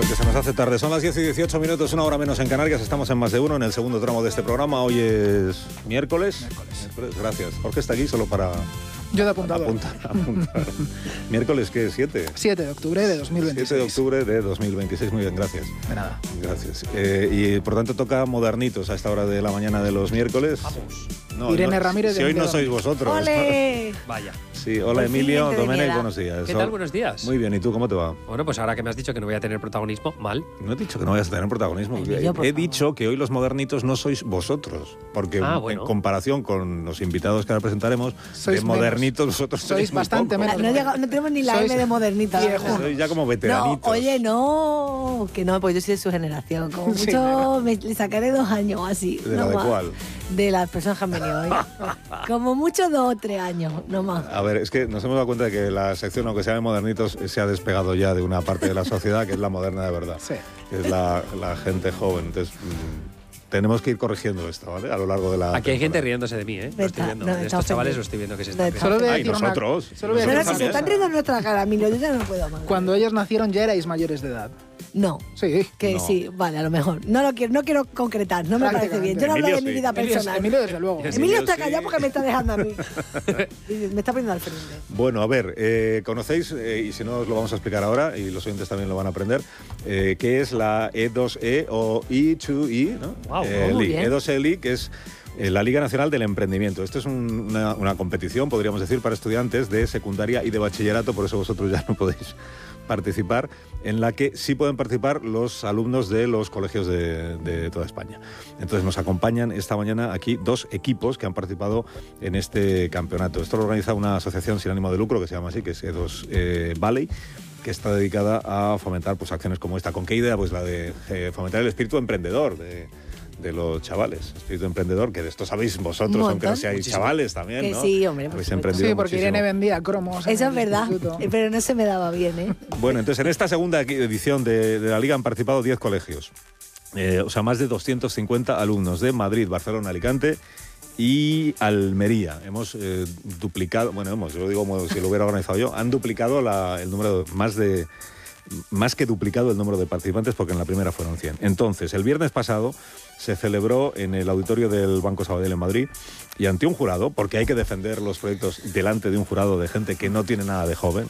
que se nos hace tarde. Son las 10 y 18 minutos, una hora menos en Canarias. Estamos en Más de Uno, en el segundo tramo de este programa. Hoy es miércoles. Miércoles, gracias. Jorge está aquí solo para... Yo de apuntador. Apuntar. ¿Miércoles qué? ¿7? 7 de octubre de 2026. 7 de octubre de 2026. Muy bien, gracias. De nada. Gracias. Y por tanto toca modernitos a esta hora de la mañana de los miércoles. Vamos. No, Irene Ramírez. Si hoy no sois vosotros. ¡Ole! Vaya. Sí, hola Emilio, Domenech, buenos días. ¿Qué tal? Buenos días. Muy bien, ¿y tú cómo te va? Bueno, pues ahora que me has dicho que no voy a tener protagonismo, mal. No he dicho que no vayas a tener protagonismo. Emilio, por He favor. dicho que hoy los modernitos no sois vosotros, porque bueno. en comparación con los invitados que ahora presentaremos, Sois de modernitos vosotros Sois tenéis muy bastante poco. menos. No tenemos ni la Sois M de modernita. viejo. Sois ya como No, veteranitos. oye, no, que no, pues yo soy de su generación. Como Sí, mucho le sacaré 2 años así. ¿De la no de más. cuál? De las personas que han venido hoy. Como mucho 2 o 3 años, no más. A ver, es que nos hemos dado cuenta de que la sección, aunque sea de modernitos, se ha despegado ya de una parte de la sociedad que es la moderna de verdad. Sí. Que es la gente joven. Entonces, tenemos que ir corrigiendo esto, ¿vale? A lo largo de la Aquí hay gente temporada. riéndose de mí, ¿eh? Lo estoy Está- viendo. no, De está estos chavales ofendido. lo estoy viendo que se No, están está riendo. Solo voy a Ay, decir una- nosotros. solo voy a Pero decir si una se están cosa. riendo en nuestra cara, Emilio, yo ya no puedo más. Cuando ellos nacieron ya erais mayores de edad. No. Sí. Que No. sí, vale, a lo mejor. No quiero concretar, no me parece bien. Yo no hablo de Emilio mi vida sí. personal. Emilio, desde luego. Emilio Emilio está sí. callado porque me está dejando a mí. Y me está poniendo al frente. Bueno, a ver, conocéis, y si no os lo vamos a explicar ahora, y los oyentes también lo van a aprender, qué es la E2E o E2E, ¿no? Guau, muy League. bien. E2E League, que es la Liga Nacional del Emprendimiento. Esto es una competición, podríamos decir, para estudiantes de secundaria y de bachillerato, por eso vosotros ya no podéis participar, en la que sí pueden participar los alumnos de los colegios de toda España. Entonces nos acompañan esta mañana aquí 2 equipos que han participado en este campeonato. Esto lo organiza una asociación sin ánimo de lucro que se llama así, que es E2 Valley, que está dedicada a fomentar pues acciones como esta. ¿Con qué idea? Pues la de fomentar el espíritu emprendedor de los chavales, espíritu emprendedor, que de esto sabéis vosotros, Un aunque no montón. seáis Muchísimo. chavales también, Que ¿no? sí, hombre, por Habéis supuesto. emprendido Sí, porque muchísimo. Irene vendía cromos. en Eso es el verdad, instituto. pero no se me daba bien, ¿eh? Bueno, entonces en esta segunda edición de la Liga han participado 10 colegios. O sea, más de 250 alumnos de Madrid, Barcelona, Alicante y Almería. Hemos duplicado, bueno, yo lo digo como si lo hubiera organizado yo, han duplicado el número, más que duplicado el número de participantes, porque en la primera fueron 100. Entonces, el viernes pasado se celebró en el auditorio del Banco Sabadell en Madrid y ante un jurado, porque hay que defender los proyectos delante de un jurado de gente que no tiene nada de joven,